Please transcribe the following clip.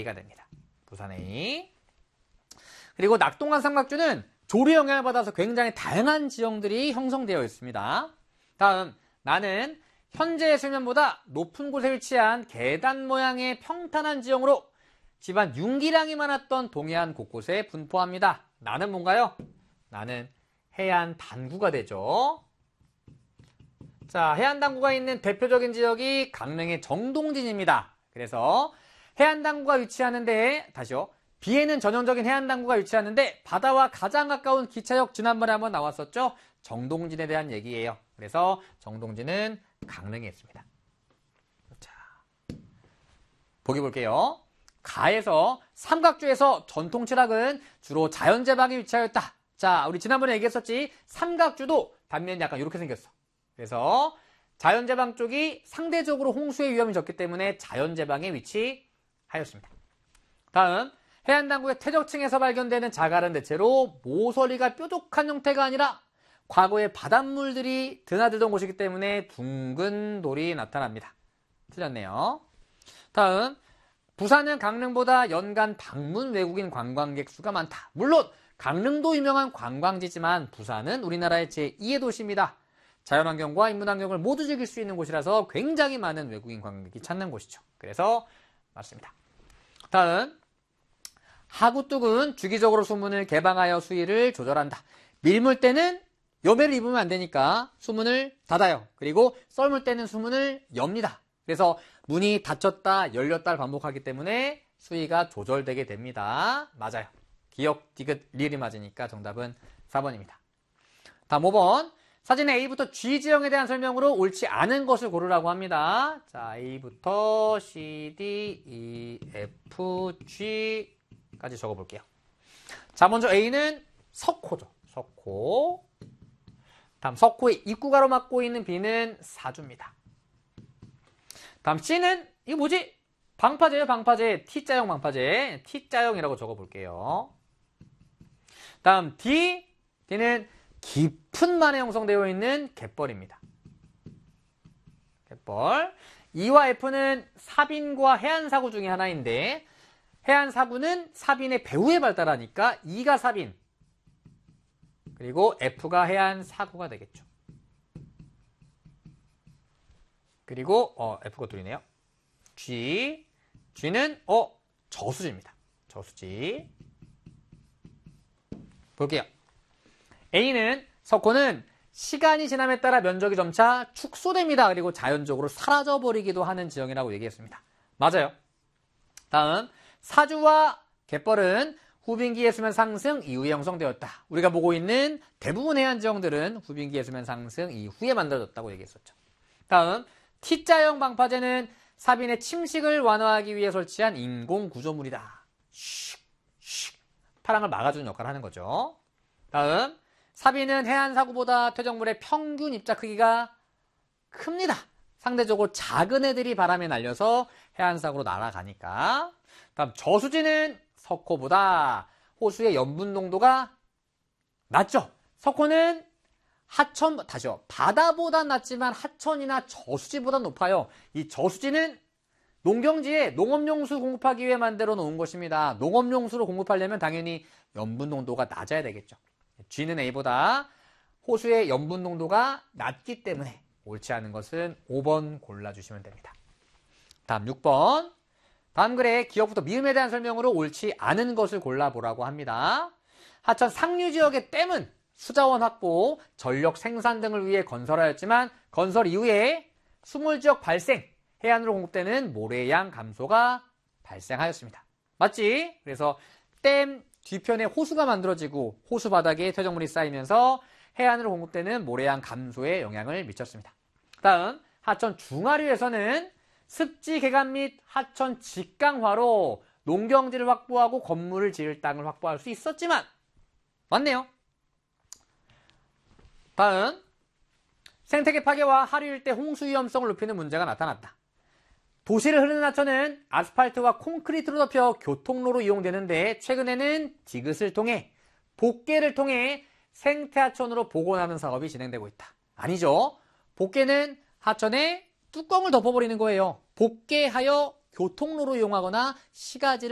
A가 됩니다. 부산 A. 그리고 낙동강 삼각주는 조류의 영향을 받아서 굉장히 다양한 지형들이 형성되어 있습니다. 다음, 나는 현재의 수면보다 높은 곳에 위치한 계단 모양의 평탄한 지형으로 집안 융기량이 많았던 동해안 곳곳에 분포합니다. 나는 뭔가요? 나는 해안 단구가 되죠. 자, 해안 단구가 있는 대표적인 지역이 강릉의 정동진입니다. 그래서 해안 단구가 위치하는데, 다시요. 비에는 전형적인 해안 단구가 위치하는데 바다와 가장 가까운 기차역 지난번에 한번 나왔었죠. 정동진에 대한 얘기예요. 그래서 정동진은 강릉에 있습니다. 자, 보기 볼게요. 가에서 삼각주에서 전통 철학은 주로 자연재방에 위치하였다. 자, 우리 지난번에 얘기했었지. 삼각주도 단면이 약간 이렇게 생겼어. 그래서 자연재방 쪽이 상대적으로 홍수의 위험이 적기 때문에 자연재방에 위치하였습니다. 다음, 해안단구의 퇴적층에서 발견되는 자갈은 대체로 모서리가 뾰족한 형태가 아니라 과거에 바닷물들이 드나들던 곳이기 때문에 둥근 돌이 나타납니다. 틀렸네요. 다음, 부산은 강릉보다 연간 방문 외국인 관광객 수가 많다. 물론 강릉도 유명한 관광지지만 부산은 우리나라의 제2의 도시입니다. 자연환경과 인문환경을 모두 즐길 수 있는 곳이라서 굉장히 많은 외국인 관광객이 찾는 곳이죠. 그래서 맞습니다. 다음, 하구뚝은 주기적으로 수문을 개방하여 수위를 조절한다. 밀물 때는 여배를 입으면 안 되니까 수문을 닫아요. 그리고 썰물 때는 수문을 엽니다. 그래서 문이 닫혔다 열렸다를 반복하기 때문에 수위가 조절되게 됩니다. 맞아요. 기역, 디귿, 리을이 맞으니까 정답은 4번입니다. 다음 5번. 사진의 A부터 G 지형에 대한 설명으로 옳지 않은 것을 고르라고 합니다. 자, A부터 C, D, E, F, G까지 적어볼게요. 자, 먼저 A는 석호죠. 석호. 다음 석호의 입구가로 맡고 있는 B는 사주입니다. 다음 C는 이거 뭐지? 방파제예요, 방파제. T자형 방파제. T자형이라고 적어볼게요. 다음 D는 깊은 만에 형성되어 있는 갯벌입니다. 갯벌. E와 F는 사빈과 해안사구 중에 하나인데 해안사구는 사빈의 배후에 발달하니까 E가 사빈 그리고 F가 해안사구가 되겠죠. 그리고 F가 둘이네요. G는 저수지입니다. 저수지. 볼게요. A는 석호는 시간이 지남에 따라 면적이 점차 축소됩니다. 그리고 자연적으로 사라져버리기도 하는 지형이라고 얘기했습니다. 맞아요. 다음, 사주와 갯벌은 후빈기의 수면 상승 이후에 형성되었다. 우리가 보고 있는 대부분 해안 지형들은 후빈기의 수면 상승 이후에 만들어졌다고 얘기했었죠. 다음, T자형 방파제는 사빈의 침식을 완화하기 위해 설치한 인공 구조물이다. 파랑을 막아주는 역할을 하는 거죠. 다음, 사빈은 해안사구보다 퇴적물의 평균 입자 크기가 큽니다. 상대적으로 작은 애들이 바람에 날려서 해안사구로 날아가니까. 다음, 저수지는 석호보다 호수의 염분 농도가 낮죠. 석호는 바다보다 낮지만 하천이나 저수지보다 높아요. 이 저수지는 농경지에 농업용수 공급하기 위해 만들어 놓은 것입니다. 농업용수로 공급하려면 당연히 염분 농도가 낮아야 되겠죠. G는 A보다 호수의 염분 농도가 낮기 때문에 옳지 않은 것은 5번 골라주시면 됩니다. 다음 6번. 다음 글에 기역부터 미음에 대한 설명으로 옳지 않은 것을 골라보라고 합니다. 하천 상류 지역의 댐은 수자원 확보, 전력 생산 등을 위해 건설하였지만 건설 이후에 수몰지역 발생, 해안으로 공급되는 모래양 감소가 발생하였습니다. 맞지? 그래서 댐 뒤편에 호수가 만들어지고 호수 바닥에 퇴적물이 쌓이면서 해안으로 공급되는 모래양 감소에 영향을 미쳤습니다. 다음, 하천 중하류에서는 습지 개간 및 하천 직강화로 농경지를 확보하고 건물을 지을 땅을 확보할 수 있었지만 맞네요. 다음, 생태계 파괴와 하류 일대 홍수 위험성을 높이는 문제가 나타났다. 도시를 흐르는 하천은 아스팔트와 콘크리트로 덮여 교통로로 이용되는데 최근에는 디귿을 통해 복개를 통해 생태하천으로 복원하는 사업이 진행되고 있다. 아니죠. 복개는 하천에 뚜껑을 덮어버리는 거예요. 복개하여 교통로로 이용하거나 시가지를